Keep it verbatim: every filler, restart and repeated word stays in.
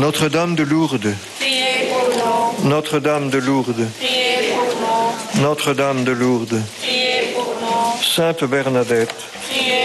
Notre-Dame de Lourdes, priez pour nous. Notre-Dame de Lourdes, Priez pour nous. Notre-Dame de Lourdes, Priez pour nous. Sainte Bernadette, Priez